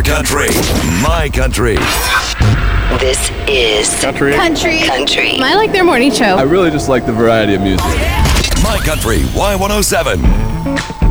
Your country, my country. This is Country. Country. I like their morning show. I really just like the variety of music. My Country Y107.